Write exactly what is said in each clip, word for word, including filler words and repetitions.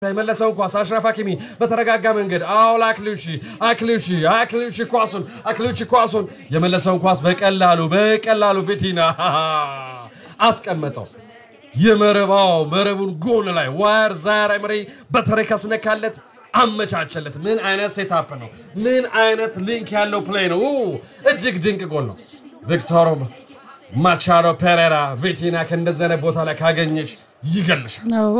የመለሰው ኳስ አሽራፍ ሀኪሚ በተረጋጋ መንገድ አውላ አክሉቺ አክሉቺ አክሉቺ ኳሱን አክሉቺ ኳሱን የመለሰው ኳስ በቀላሉ በቀላሉ ቪቲና አስቀመጠው የመረባው መረቡን ጎል ላይ ዋር ዛሬ ምሪ በተረከስ ነካለት አመቻቸለት ምን አይነት ሴትአፕ ነው ምን አይነት ሊንክ ያለው ፕሌይ ነው እጅግ ድንቅ ጎል ነው ቪክቶር ማቻዶ ፔሬራ ቪቲና ከእንደዘነ ቦታ ላይ ካገኘሽ ይገልሻል አዎ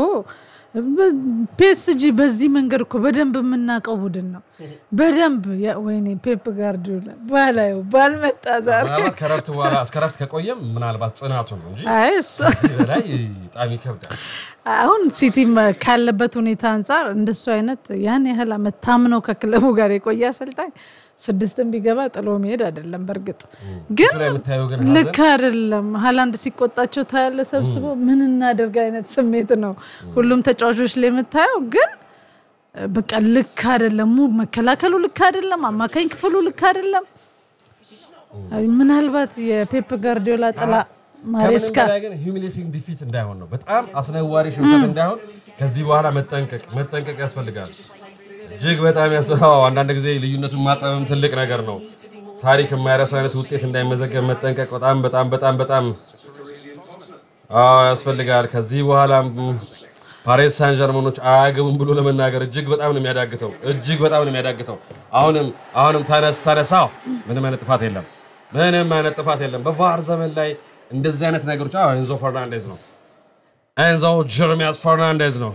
ፒኤስጂ በዚህ መንገድ እኮ በደንብ የምናቀው ቡድን ነው በደንብ ወይኔ ፔፕ ጋርዲዮላ ባላዩ ባልመጣ ዛሬ ምናልባት ከረፍት በኋላ አስከረፍት ከቆየም ምናልባት ጽናቱ ነው እንጂ አይ እሱ ላይ ጣሚ ከብዳል አሁን ሲቲ ካለበት ሁኔታ አንፃር እንደሱ አይነት ያን ያህል አመት ታምነው ከክለቡ ጋር የቆየ አሰልጣኝ ስድስትም ቢገባ ጥሎ መሄድ አይደለም በርግጥ ግን ልክ አይደለም ሃላንድ ሲቆጣቸው ታያለ ሰብስቦ ምን እናደርግ አይነት ስሜት ነው ሁሉም ተጫዋቾች ላይ መታየው ግን በቃ ልክ አይደለም መከላከሉ ልክ አይደለም አማካኝ ክፍሉ ልክ አይደለም ምናልባት የፔፕ ጋርዲዮላ ጥላ ማሬስካ ግን humiliating defeat እንዳይሆን ነው በጣም አስነዋሪ ሽንፈት እንዳይሆን ከዚህ በኋላ መጠንቀቅ መጠንቀቅ ያስፈልጋል እጅግ በጣም ያስፈልጋል አንዳንድ ጊዜ ልዩነቱን ማጥበብም ትልቅ ነገር ነው ታሪክ የማይረሳው አይነት ውጤት እንዳይመዘገብ መጠንቀቅ በጣም በጣም በጣም በጣም አዎ ያስፈልጋል ከዚህ በኋላ ፓሪስ ሳን ጀርመኖች አያገቡም ብሎ ለመናገር እጅግ በጣም ነው የሚያዳግተው እጅግ በጣም ነው የሚያዳግተው አሁንም አሁንም ተነስ ተነሳው ምንም አይነት ጥፋት የለም ምንም አይነት ጥፋት የለም በቫር ዘመን ላይ እንደዚህ አይነት ነገሮች አዎ ኤንዞ ፈርናንዴዝ ነው ኤንዞ ጀርሚያስ ፈርናንዴዝ ነው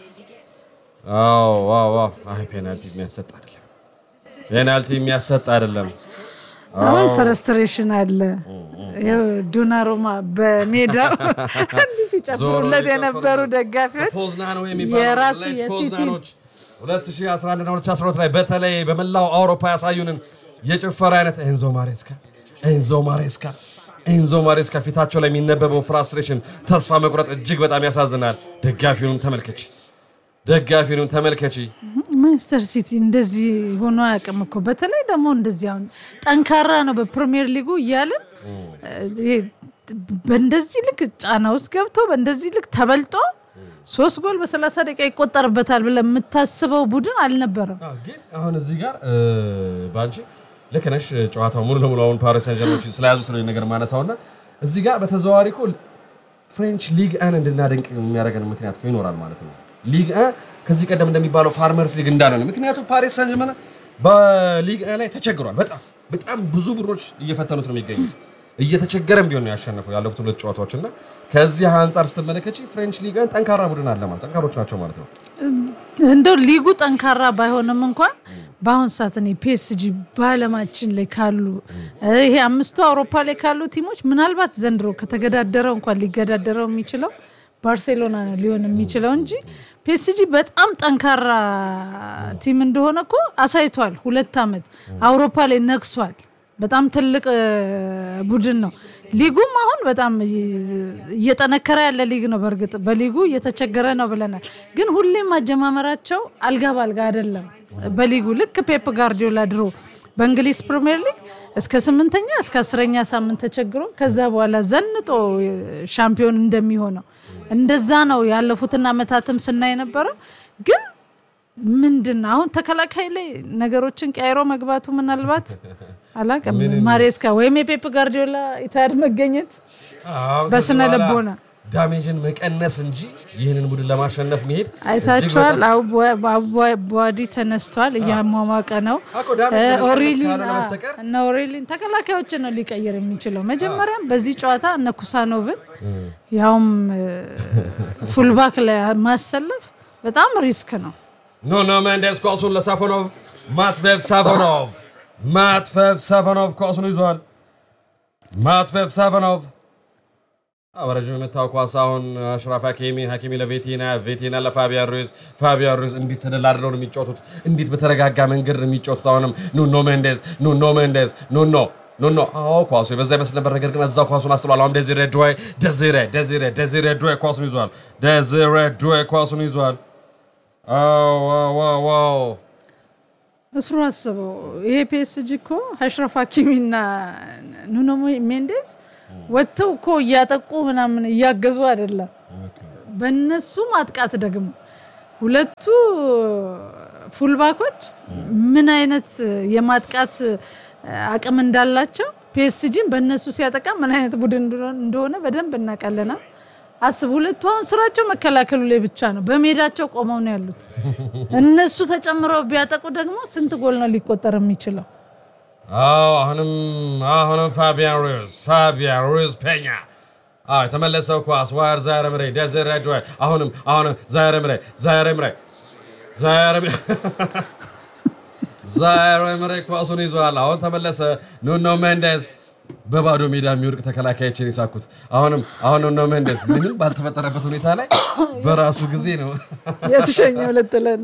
አዎ ዋው ዋው አይ ፔናልቲ የሚያሰጥ አይደለም ፔናልቲ የሚያሰጥ አይደለም አሁን ፍራስትሬሽን አለ ያው ዶናሩማ በሜዳው እንዲህ ሲጨፍሩለት የነበሩ ደጋፊዎች ፖዝናኖ የሚባሉ ፖዝናኖች ሁለት ሺህ አስራ አንድ እና ሁለት ሺህ አስራ ሁለት ላይ በተለይ በመላው አውሮፓ ያሳዩንን የጭፈራ አይነት ኤንዞ ማሬስካ ኤንዞ ማሬስካ ኤንዞ ማሬስካ ፊታቸው ላይ የሚነበበው ፍራስትሬሽን ተስፋ መቁረጥ እጅግ በጣም ያሳዝናል ደጋፊውን ተመልከች ደጋፊውን ተመልከቺ ማንቸስተር ሲቲ እንደዚህ ሆኖ አያውቅም እኮ በተለይ ደግሞ እንደዚህ አሁን ጠንካራ ነው በፕሪሚየር ሊጉ ይያልን በእንደዚህ ልክ ጫና ውስጥ ገብቶ በእንደዚህ ልክ ተበልጦ ሶስት ጎል በ30 ደቂቃ ይቆጠርበታል ብለ የምታስበው ቡድን አልነበረም ግን አሁን እዚህ ጋር ባንቺ ለከነሽ ጨዋታው ሙሉ ለሙሉ አሁን ፓሪስ ሳን ጀርመን ስለያዙት ነው ነገር ማነሳውና እዚህ ጋር በተዘዋዋሪ እኮ ፍሬንች ሊግ አንድ እንድናደንቅ የሚያደርገን ምክንያት ይኖራል ማለት ነው ሊግ አንድ ከዚህ ቀደም እንደሚባለው ፋርመርስ ሊግ እንዳለ ነው ምክንያቱም ፓሪስ ሳን ጀርመን በሊግ አንድ ላይ ተቸግሯል በጣም በጣም ብዙ ቡድኖች እየፈተኑት ነው የሚገኙት እየተቸገረም ቢሆን ነው ያሸነፈው ያለፉት ሁለት ጨዋታዎችና ከዚህ አንፃር ስትመለከቺ ፍሬንች ሊግ አንድ ጠንካራ ቡድን አለ ማለት ጠንካሮች ናቸው ማለት ነው እንደው ሊጉ ጠንካራ ባይሆንም እንኳን ባሁን ሰዓትኔ ፒኤስጂ ባለማችን ላይ ካሉ ይሄ አምስቱ አውሮፓ ላይ ካሉ ቲሞች ምናልባት ዘንድሮ ከተገዳደረው እንኳን ሊገዳደረው የሚችለው ባርሴሎና ነው ሊሆን የሚችለው እንጂ ፒኤስጂ በጣም ጠንካራ ቲም እንደሆነ እኮ አሳይቷል ሁለት አመት አውሮፓ ላይ ነክሷል በጣም ትልቅ ቡድን ነው ሊጉም አሁን በጣም እየተነከረ ያለ ሊግ ነው በርግጥ በሊጉ እየተቸገረ ነው ብለናል ግን ሁሌም ማጀማመራቸው አልጋ ባልጋ አይደለም በሊጉ ልክ ፔፕ ጋርዲዮላ ድሮ በእንግሊዝ ፕሪሚየር ሊግ እስከ ስምንተኛ እስከ አስረኛ ሳምንት ተቸግሮ ከዛ በኋላ ዘንጦ ሻምፒዮን እንደሚሆነው እንደዛ ነው ያለፉትና አመታትም ስናይ ነበር ግን ምንድነው አሁን ተከላካይ ላይ ነገሮችን ቀይሮ መግባቱ ምናልባት አላቀም ማሬስካ ወይም የፔፕ ጋርዲዮላ ኢታድ መገኘት በስነ ልቦና ዳሜጅን መቀነስ እንጂ ይሄንን ቡድን ለማሸነፍ መሄድ አይታችኋል አው ቦዲ ተነስቷል ያሟሟቀ ነው ኦሪሊን እና ኦሪሊን ተከላካዮችን ነው ሊቀየር የሚችለው መጀመሪያም በዚህ ጨዋታ እነ ኩሳኖቭን ያውም ፉልባክ ላይ ማሰለፍ በጣም ሪስክ ነው ኖ ኖ መንዴስ ኳሱን ለሳፎኖቭ ማትቬቭ ሳፎኖቭ ማትቬቭ ሳፎኖቭ ኳሱን ይዟል ማትቬቭ ሳፎኖቭ አወራጅ መታው ኳሳውን አሽራፍ ሀኪሚ ሀኪሚ ለቬቲና ቬቲና ለፋቢያን ሩይዝ ፋቢያን ሩይዝ እንዴት ተደላድለው ነው የሚጫወቱት እንዴት በተረጋጋ መንገድ ነው የሚጫወቱት አሁንም ኑኖ ሜንዴዝ ኑኖ ሜንዴዝ ኑኖ ኑኖ አዎ ኳሱ በዛ ይመስል ነበር ነገር ግን እዛው ኳሱን አስጥሏል አሁን ደዚሬ ዶይ ደዚሬ ደዚሬ ደዚሬ ዶይ ኳሱን ይዟል ደዚሬ ዶይ ኳሱን ይዟል አዎ ዋው ዋው እስሩ አስበው ይሄ ፒኤስጂ እኮ አሽራፍ ሀኪሚና ኑኖ ሜንዴዝ ወጥተው እኮ ያጠቁ ምናምን ያገዙ አይደለም በእነሱ ማጥቃት ደግሞ ሁለቱ ፉልባኮች ምን አይነት የማጥቃት አቅም እንዳላቸው ፒኤስጂን በእነሱ ሲያጠቃ ምን አይነት ቡድን እንደሆነ በደንብ እናቀለና አስብ ሁለቱ አሁን ስራቸው መከላከሉ ላይ ብቻ ነው በሜዳቸው ቆመው ነው ያሉት እነሱ ተጨምረው ቢያጠቁ ደግሞ ስንት ጎል ነው ሊቆጠር የሚችለው አዎ አሁንም አሁንም ፋቢያን ሩይዝ ፋቢያን ሩይዝ ፔኛ አይ ተመለሰው ኳስ ዋር ዛሬምሬ ደዘራጆ አሁንም አሁን ዛሬምሬ ዛሬምሬ ዛሬምሬ ዛሬምሬ ኳሱን ይዟል አሁን ተመለሰ ኑኖ ሜንዴስ በባዶ ሜዳ የሚወርቅ ተከላካይችን ይሳኩት አሁንም አሁን ኑኖ ሜንዴስ ምንም ባልተፈጠረበት ሁኔታ ላይ በራሱ ጊዜ ነው የተሸኘው ለተለን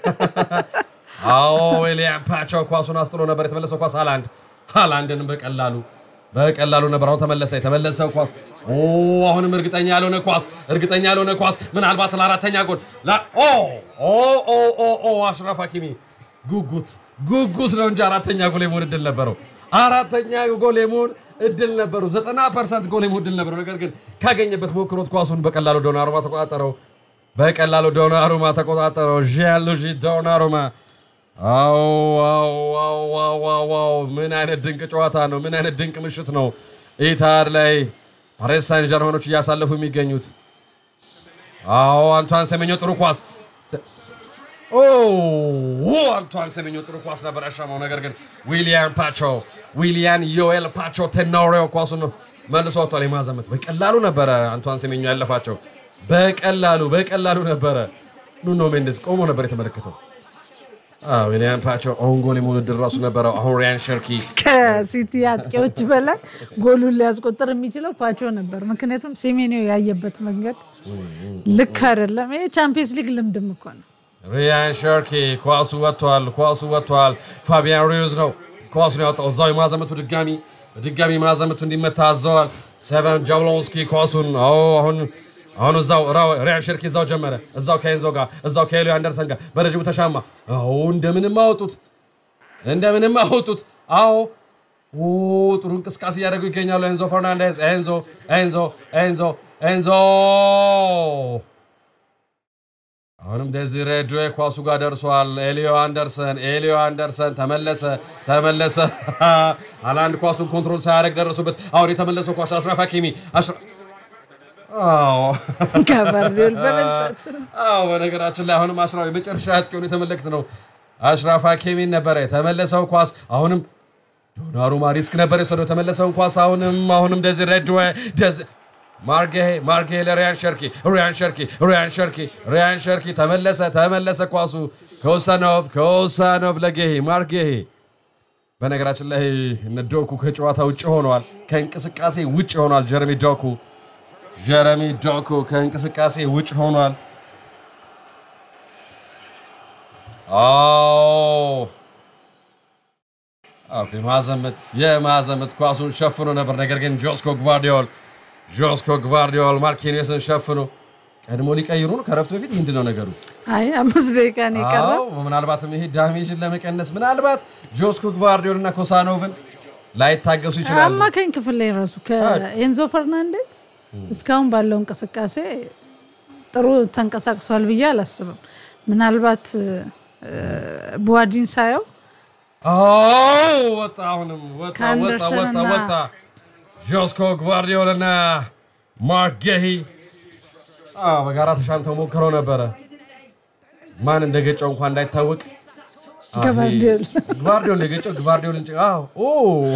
አዎ ዊሊያን ፓቾ ኳሱን አስጥሎ ነበር የተመለሰው ኳስ ሃላንድ ሃላንድን በቀላሉ በቀላሉ ነበር አሁን ተመለሰ የተመለሰው ኳስ ኦ አሁንም እርግጠኛ ያልሆነ ኳስ እርግጠኛ ያልሆነ ኳስ ምናልባት ለአራተኛ ጎል ኦ ኦ ኦ ኦ ኦ አሽራፍ ሀኪሚ ጉጉት ጉጉት ነው እንጂ አራተኛ ጎል የመሆን እድል ነበረው አራተኛ ጎል የመሆን እድል ነበረው ዘጠና ፐርሰንት ጎል የመሆን እድል ነበረው ነገር ግን ካገኘበት ሞክሮት ኳሱን በቀላሉ ዶናሩማ ተቆጣጠረው በቀላሉ ዶናሩማ ተቆጣጠረው ጂያንሉጂ ዶናሩማ አው አው አው አው አው ምን አይነት ድንቅ ጨዋታ ነው ምን አይነት ድንቅ ምሽት ነው ኢታድ ላይ ፓሪስ ሳን ጀርመኖች እያሳለፉ የሚገኙት አው አንቷን ሰሜኞ ጥሩ ኳስ ኦ አንቷን ሰሜኞ ጥሩ ኳስ ነበር ያሻማው ነገር ግን ዊሊያን ፓቾ ዊሊያን ዮኤል ፓቾ ቴኖሪዮ ኳሱን መልሶ ወጥቷል የማዘመት በቀላሉ ነበር አንቷን ሰሜኞ ያለፋቸው በቀላሉ በቀላሉ ነበር ኑኖ ሜንዴስ ቆሞ ነበር የተመለከተው አዎ ዊሊያን ፓቾ ኦን ጎል የሞደር ራሱ ነበር አሁን ሪያን ሸርኪ ከሲቲ አጥቂዎች በላይ ጎሉን ሊያስቆጥር የሚችለው ፓቾ ነበር ምክንያቱም ሴሜኒዮ ያየበት መንገድ ልክ አይደለም ይሄ ቻምፒየንስ ሊግ ልምድም እኮ ነው ሪያን ሸርኪ ኳሱ ወጥቷል ኳሱ ወጥቷል ፋቢያን ሩይዝ ነው ኳሱን ያወጣው እዛው ማዘመቱ ድጋሚ ድጋሚ ማዘመቱ እንዲመታ አዘዋል ሴቨን ጃብሎንስኪ ኳሱን አዎ አሁን አሁን እዛው ሪያን ሸርኪ እዛው ጀመረ እዛው ከኤንዞ ጋር እዛው ከኤሊዮ አንደርሰን ጋር በረጅሙ ተሻማ አዎ እንደምንም አወጡት እንደምንም አወጡት አዎ ኦ ጥሩ እንቅስቃሴ ያደረጉ ይገኛሉ ኤንዞ ፈርናንዴዝ ኤንዞ ኤንዞ ኤንዞ ኤንዞ አሁንም ደዚሬ ጆይ ኳሱ ጋር ደርሷል ኤሊዮ አንደርሰን ኤሊዮ አንደርሰን ተመለሰ ተመለሰ ሃላንድ ኳሱን ኮንትሮል ሳያደርግ ደረሱበት አሁን የተመለሰው ኳስ አሽራፍ ሀኪሚ አሽራፍ አዎ ጋርዲዮል በመልጠት አዎ በነገራችን ላይ አሁንም አሽራፍ የመጨረሻ አጥቂውን የተመለከተ ነው አሽራፍ ሀኪሚ ነበር የተመለሰው ኳስ አሁንም ዶናሩማ ሪስክ ነበር የሰደው ተመለሰው ኳስ አሁንም አሁንም ደዚሬ ጆይ ደዝ ማርጌሄ ማርጌሄ ለሪያን ሸርኪ ሪያን ሸርኪ ሪያን ሸርኪ ሪያን ሸርኪ ተመለሰ ተመለሰ ኳሱ ኮሳኖቭ ኮሳኖቭ ለጌሄ ማርጌሄ በነገራችን ላይ እነ ዶኩ ከጨዋታ ውጭ ሆኗል ከእንቅስቃሴ ውጭ ሆኗል ጀረሚ ዶኩ ጀረሚ ዶኩ ከእንቅስቃሴ ውጭ ሆኗል አዎ ኦኬ ማዘመት የማዘመት ኳሱን ሸፍኖ ነበር ነገር ግን ጆስኮ ግቫርዲዮል ጆስኮ ግቫርዲዮል ማርኪኒየስን ሸፍኖ ቀድሞ ሊቀይሩ ነው ከረፍት በፊት ምንድነው ነገሩ አይ አምስት ደቂቃ ነው የቀረው አዎ ምናልባትም ይሄ ዳሜጅን ለመቀነስ ምናልባት ጆስኮ ግቫርዲዮል እና ኮሳኖቭን ላይታገሱ ይችላሉ አማካኝ ክፍል ላይ ራሱ ከኤንዞ ፈርናንዴዝ እስካሁን ባለው እንቅስቃሴ ጥሩ ተንቀሳቅሷል ብዬ አላስብም ምናልባት ቡዋዲን ሳየው አዎ ወጣ አሁንም ወጣ ወጣ ወጣ ወጣ ጆስኮ ግቫርዲዮል እና ማርጌሂ አዎ በጋራ ተሻምተው ሞክረው ነበር ማን እንደገጨው እንኳን እንዳይታወቅ ግቫርዲዮል ግቫርዲዮል እንደገጨው ግቫርዲዮል እንጂ አዎ ኦ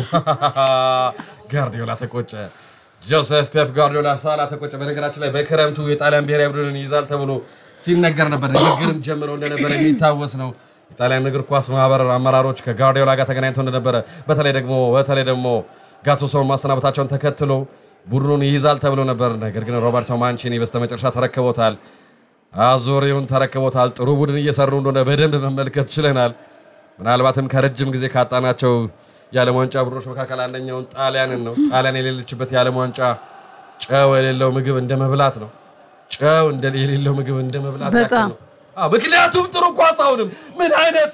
ጋርዲዮላ ተቆጨ ጆሴፍ ፔፕ ጋርዲዮላ ሳላ ተቆጨ በነገራችን ላይ በክረምቱ የጣሊያን ብሔራዊ ቡድንን ይዛል ተብሎ ሲነገር ነበር ንግግርም ጀምሮ እንደነበር የሚታወስ ነው የጣሊያን እግር ኳስ ማህበር አመራሮች ከጋርዲዮላ ጋር ተገናኝተው እንደነበረ በተለይ ደግሞ በተለይ ደግሞ ጋቱሶን ማሰናበታቸውን ተከትሎ ቡድኑን ይይዛል ተብሎ ነበር ነገር ግን ሮበርቶ ማንቺኒ በስተመጨረሻ ተረከቦታል አዞሪውን ተረከቦታል ጥሩ ቡድን እየሰሩ እንደሆነ በደንብ መመልከት ችለናል ምናልባትም ከረጅም ጊዜ ካጣናቸው የዓለም ዋንጫ ቡድኖች መካከል አንደኛውን ጣሊያንን ነው ጣሊያን የሌለችበት የዓለም ዋንጫ ጨው የሌለው ምግብ እንደመብላት ነው ጨው እንደሌለው ምግብ እንደመብላት ነው አዎ ምክንያቱም ጥሩ ኳስ አሁንም ምን አይነት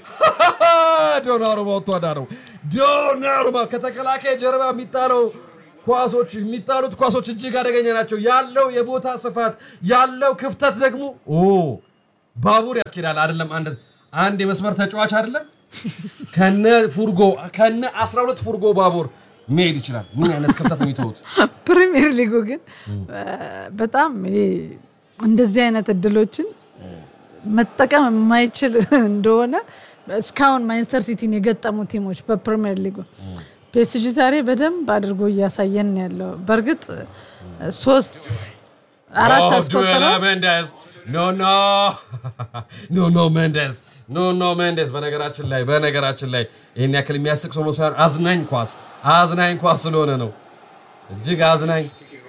ዶናሩማ ወጥቷዳው ዶናሩማ ከተከላካይ ጀርባ የሚጣለው ኳሶች የሚጣሉት ኳሶች እጅግ አደገኛ ናቸው ያለው የቦታ ስፋት ያለው ክፍተት ደግሞ ኦ ባቡር ያስኬዳል አይደለም አንድ አንድ የመስመር ተጫዋች አይደለም ከነ ፉርጎ ከነ አስራ ሁለት ፉርጎ ባቡር መሄድ ይችላል ምን አይነት ክፍተት ነው የሚተውት ፕሪሚየር ሊጉ ግን በጣም እንደዚህ አይነት እድሎችን መጠቀም የማይችል እንደሆነ እስካሁን ማንቸስተር ሲቲን የገጠሙ ቲሞች በፕሪሚየር ሊጉ ፒኤስጂ ዛሬ በደንብ አድርጎ እያሳየን ያለው በርግጥ ሶስት አራት አስቆጠረ ሜንዴዝ ኖ ኖ ኖ ኖ ሜንዴዝ ኖ ኖ ሜንዴዝ በነገራችን ላይ በነገራችን ላይ ይሄን ያክል የሚያስቅ ሰው መስዋዕት አዝናኝ ኳስ አዝናኝ ኳስ ስለሆነ ነው እጅግ አዝናኝ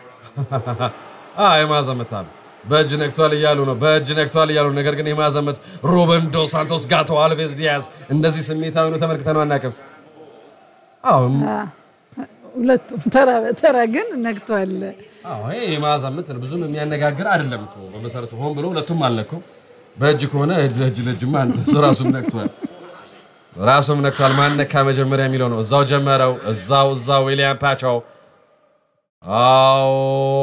አይ ማዘመታል በእጅ ነክቷል ይያሉ ነው በእጅ ነክቷል ይያሉ ነገር ግን የማዘመት ሩበን ዶስ ሳንቶስ ጋቶ አልቬዝ ዲያዝ እንደዚህ ስሜታዊ ነው ተመልክተን አናቀም አው ሁለቱም ተራ በተራ ግን ነክቷል አው ይሄ የማዘመት ብዙም የሚያነጋግር አይደለም እኮ በመሰረቱ ሆን ብሎ ሁለቱም አልነኩም በእጅ ከሆነ እጅ ለጅማ አንተ ራሱም ነክቷል ራሱም ነክቷል ማን ነካ መጀመሪያ የሚለው ነው እዛው ጀመረው እዛው እዛው ዊሊያም ፓቾ አው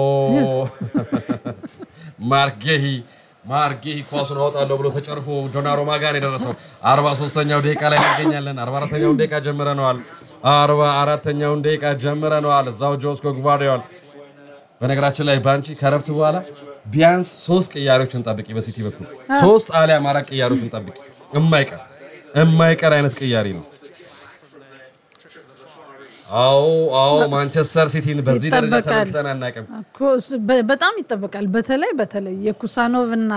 ማርጌሂ ማርጌሂ ኳሱን አወጣለሁ ብሎ ተጨርፎ ዶናሩማ ጋር የደረሰው አርባ ሶስተኛው ደቂቃ ላይ እንገኛለን አርባ አራተኛው ደቂቃ ጀምረናል አርባ አራተኛው ደቂቃ ጀምረናል እዛው ጆስኮ ግቫርዲዮል በነገራችን ላይ ባንቺ ከረፍት በኋላ ቢያንስ ሶስት ቅያሬዎችን ጠብቂ በሲቲ በኩል ሶስት አሊያም አራት ቅያሬዎችን ጠብቂ የማይቀር የማይቀር አይነት ቅያሬ ነው አው አው ማንቸስተር ሲቲን በዚህ ደረጃ ተመልክተን አናቀም እኮ በጣም ይተበቃል በተለይ በተለይ የኩሳኖቭና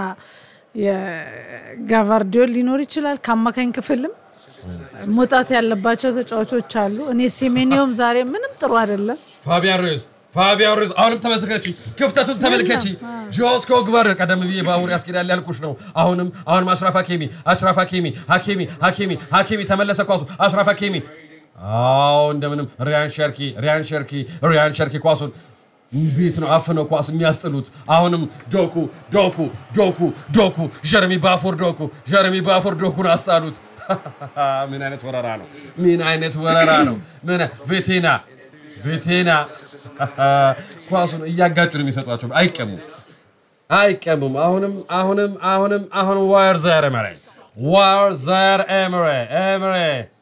የጋቫርዲዮል ሊኖር ይችላል ከአማካኝ ክፍልም ሞጣት ያለባቸው ተጫዋቾች አሉ እኔ ሴሜኒዮም ዛሬ ምንም ጥሩ አይደለም ፋቢያን ሩይዝ ፋቢያን ሩይዝ አሁንም ተመስከረች ክፍተቱን ተመልከቺ ጆስኮ ግቫር ቀደም ብዬ ባቡር ያስኬዳል ያልኩሽ ነው አሁንም አሁን አሽራፍ ሀኪሚ አሽራፍ ሀኪሚ ሀኪሚ ሀኪሚ ሀኪሚ ተመለሰ ኳሱ አሽራፍ ሀኪሚ አው እንደምንም ሪያን ሸርኪ ሪያን ሸርኪ ሪያን ሸርኪ ኳሱን ቤት ነው አፈነው ኳስ የሚያስጥሉት አሁንም ዶኩ ዶኩ ዶኩ ዶኩ ጀረሚ ባፎር ዶኩ ጀረሚ ባፎር ዶኩን አስጣሉት ምን አይነት ወረራ ነው ምን አይነት ወረራ ነው ምን ቬቴና ቬቴና ኳሱን እያጋጩ ነው የሚሰጧቸው አይቀሙ አይቀሙም አሁንም አሁንም አሁንም አሁን ዋር ዛር ኤምሬ ዋር ዛር ኤምሬ ኤምሬ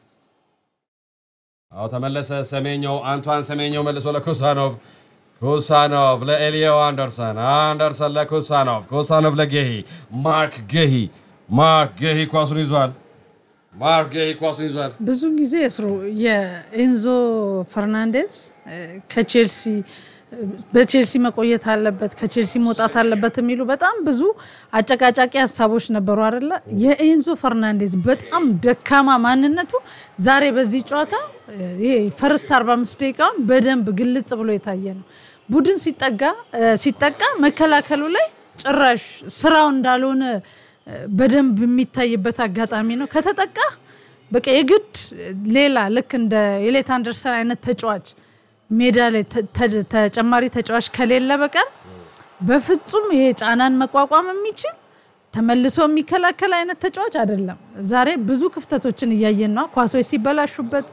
አው ተመለሰ ሰሜኛው አንቷን ሰሜኛው መልሶ ለኩሳኖቭ ኩሳኖቭ ለኤሊዮ አንደርሰን አንደርሰን ለኩሳኖቭ ኩሳኖቭ ለጌሂ ማርክ ጌሂ ማርክ ጌሂ ኳሱን ይዟል ማርክ ጌሂ ኳሱን ይዟል ብዙ ጊዜ እስሩ የኤንዞ ፈርናንዴዝ ከቼልሲ በቼልሲ መቆየት አለበት ከቼልሲ መውጣት አለበት የሚሉ በጣም ብዙ አጨቃጫቂ ሐሳቦች ነበሩ አይደለ የኤንዞ ፈርናንዴዝ በጣም ደካማ ማንነቱ ዛሬ በዚህ ጨዋታ ይሄ ፈርስት አርባ አምስት ደቂቃውን በደንብ ግልጽ ብሎ የታየ ነው ቡድን ሲጠጋ ሲጠቃ መከላከሉ ላይ ጭራሽ ስራው እንዳልሆነ በደንብ የሚታይበት አጋጣሚ ነው ከተጠቃ በቃ የግድ ሌላ ልክ እንደ ኤሌት አንደርሰን አይነት ተጫዋች ሜዳ ላይ ተጨማሪ ተጫዋች ከሌለ በቀር በፍጹም ይሄ ጫናን መቋቋም የሚችል ተመልሶ የሚከላከል አይነት ተጫዋች አይደለም ዛሬ ብዙ ክፍተቶችን እያየን ነው ኳሶች ሲበላሹበት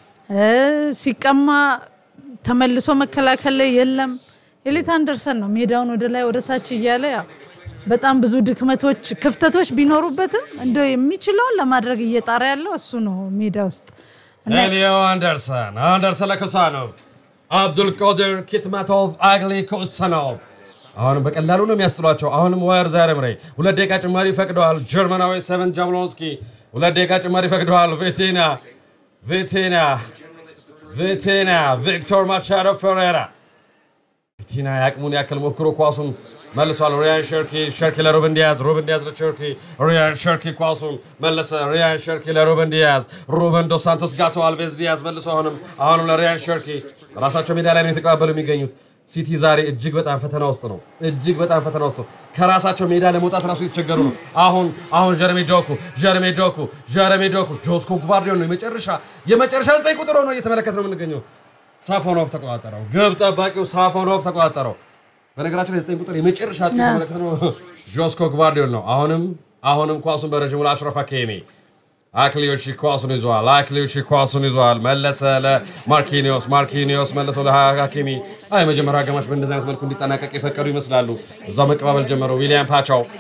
ሲቀማ ተመልሶ መከላከል ላይ የለም ኤሌት አንደርሰን ነው ሜዳውን ወደ ላይ ወደ ታች እያለ ያ በጣም ብዙ ድክመቶች ክፍተቶች ቢኖሩበትም እንደው የሚችለው ለማድረግ እየጣራ ያለው እሱ ነው ሜዳ ውስጥ ኤሊዮ አንደርሰን አንደርሰን ለኩሳኖቭ አብዱል ቃድር ኪትማቶቭ አግሊ ኩሳኖቭ አሁን በቀላሉ ነው የሚያስጥሏቸው አሁንም ዋር ዛሬምሬ ሁለት ደቂቃ ጭማሪ ፈቅደዋል ጀርመናዊ ሰቨን ጃብሎንስኪ ሁለት ደቂቃ ጭማሪ ፈቅደዋል ቬቴና ቬቴና ቬቴና ቪክቶር ማቻዶ ፌሬራ ቬቴና ያቅሙን ያክል ሞክሮ ኳሱን መልሷል ሪያን ሸርኪ ሸርኪ ለሩበን ዲያዝ ሩበን ዲያዝ ለሸርኪ ሪያን ሸርኪ ኳሱን መለሰ ሪያን ሸርኪ ለሩበን ዲያዝ ሩበን ዶስ ሳንቶስ ጋቶ አልቬዝ ዲያዝ መልሶ አሁንም አሁንም ለሪያን ሸርኪ ራሳቸው ሜዳ ላይ ነው የተቀባበሉ የሚገኙት ሲቲ ዛሬ እጅግ በጣም ፈተና ውስጥ ነው እጅግ በጣም ፈተና ውስጥ ነው ከራሳቸው ሜዳ ለመውጣት ራሱ ይቸገሩ ነው አሁን አሁን ጀረሚ ዶኩ ጀረሚ ዶኩ ጀረሚ ዶኩ ጆስኮ ግቫርዲዮል ነው የመጨረሻ የመጨረሻ ዘጠኝ ቁጥር ነው እየተመለከተ ነው የምንገኘው ሳፎኖቭ ተቆጣጠረው ግብ ጠባቂው ሳፎኖቭ ተቆጣጠረው በነገራችን ላይ ዘጠኝ ቁጥር የመጨረሻ ተመለከተ ነው ጆስኮ ግቫርዲዮል ነው አሁንም አሁንም ኳሱን በረጅሙ ለአሽራፍ ሀኪሚ አክሊዮሽ ኳሱን ይዟል አክሊዮሽ ኳሱን ይዟል መለሰ ለማርኪኒዮስ ማርኪኒዮስ መልሶ ለሀኪሚ አይ መጀመሪያ አጋማሽ በእንደዚህ አይነት መልኩ እንዲጠናቀቅ የፈቀዱ ይመስላሉ እዛው መቀባበል ጀመረው ዊሊያም ፓቾ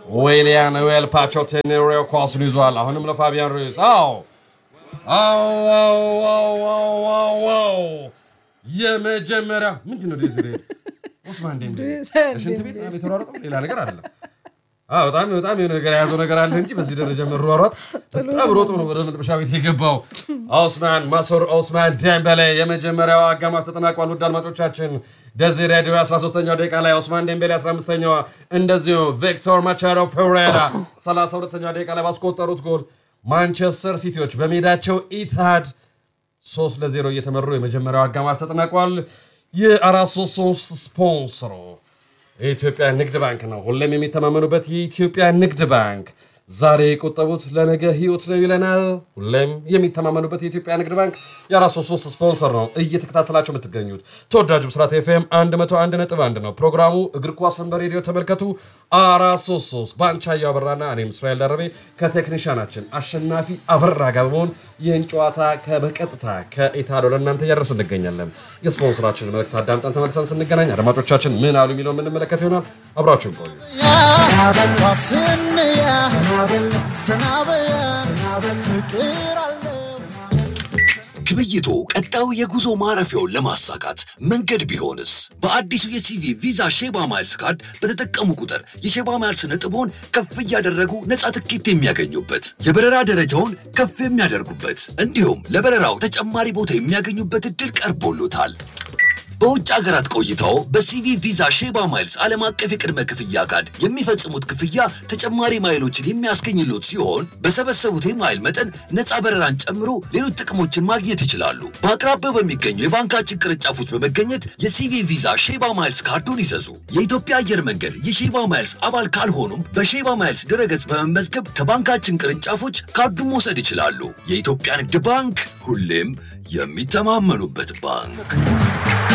ዊሊያን ዌል ፓቾቴኔሮ ኳሱን ይዟል አሁንም ለፋቢያን ሩይዝ አው አው አው አው አው የመጀመሪያ ምንድነው ዲዝሬ ኡስማን ዴምቤሌ ሽንት ቤት ነው የተሯሯጠው ሌላ ነገር አይደለም አዎ በጣም በጣም የሆነ ነገር ያዘው ነገር አለ እንጂ በዚህ ደረጃ መሯሯጥ በጣም ሮጦ ነው ወደ መልበሻ ቤት የገባው ኡስማን ማሶር ኡስማን ዴምቤሌ የመጀመሪያው አጋማሽ ተጠናቋል ውድ አድማጮቻችን ደዚ ሬዲዮ አስራ ሶስተኛው ደቂቃ ላይ ኡስማን ዴምቤሌ አስራ አምስተኛው እንደዚሁ ቪክቶር ማቻዶ ፔሬራ ሰላሳ ሁለተኛው ደቂቃ ላይ ባስቆጠሩት ጎል ማንቸስተር ሲቲዎች በሜዳቸው ኢትሃድ ሶስት ለዜሮ እየተመሩ የመጀመሪያው አጋማሽ ተጠናቋል የአራት ሶስት ሶስት ስፖንሰሩ የኢትዮጵያ ንግድ ባንክ ነው ሁሌም የሚተማመኑበት የኢትዮጵያ ንግድ ባንክ ዛሬ የቆጠቡት ለነገ ህይወት ነው ይለናል ሁሌም የሚተማመኑበት የኢትዮጵያ ንግድ ባንክ የአራት ሶስት ሶስት ስፖንሰር ነው እየተከታተላችሁ የምትገኙት ተወዳጁ ብስራት ኤፍኤም መቶ አንድ ነጥብ አንድ ነው ፕሮግራሙ እግር ኳስን በሬዲዮ ተመልከቱ አራት ሶስት ሶስት ባንቻየው አበራና እኔም እስራኤል ዳረቤ ከቴክኒሻናችን አሸናፊ አበራ ጋር በመሆን ይህን ጨዋታ ከበቀጥታ ከኢታዶ ለእናንተ እያደረስ እንገኛለን የስፖንሰራችን መልእክት አዳምጠን ተመልሰን ስንገናኝ አድማጮቻችን ምን አሉ የሚለው የምንመለከት ይሆናል አብራችሁን ቆዩ ግብይቶ ቀጣው የጉዞ ማረፊያውን ለማሳካት መንገድ ቢሆንስ በአዲሱ የሲቪ ቪዛ ሼባ ማይልስ ካርድ በተጠቀሙ ቁጥር የሼባ ማይልስ ነጥቦን ከፍ ያደረጉ ነፃ ትኬት የሚያገኙበት የበረራ ደረጃውን ከፍ የሚያደርጉበት እንዲሁም ለበረራው ተጨማሪ ቦታ የሚያገኙበት እድል ቀርቦሎታል በውጭ ሀገራት ቆይታው በሲቪ ቪዛ ሼባ ማይልስ ዓለም አቀፍ የቅድመ ክፍያ ካርድ የሚፈጽሙት ክፍያ ተጨማሪ ማይሎችን የሚያስገኝሎት ሲሆን በሰበሰቡት የማይል መጠን ነፃ በረራን ጨምሮ ሌሎች ጥቅሞችን ማግኘት ይችላሉ በአቅራቢያው በሚገኙ የባንካችን ቅርንጫፎች በመገኘት የሲቪ ቪዛ ሼባ ማይልስ ካርዱን ይዘዙ የኢትዮጵያ አየር መንገድ የሼባ ማይልስ አባል ካልሆኑም በሼባ ማይልስ ድረገጽ በመመዝገብ ከባንካችን ቅርንጫፎች ካርዱን መውሰድ ይችላሉ የኢትዮጵያ ንግድ ባንክ ሁሌም የሚተማመኑበት ባንክ